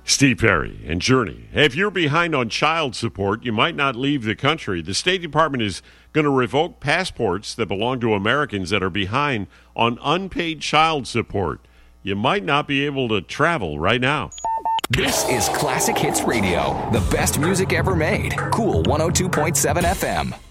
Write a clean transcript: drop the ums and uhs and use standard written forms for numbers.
Steve Perry and Journey. Hey, if you're behind on child support, you might not leave the country. The State Department is going to revoke passports that belong to Americans that are behind on unpaid child support. You might not be able to travel right now. This is Classic Hits Radio, the best music ever made. Cool 102.7 FM.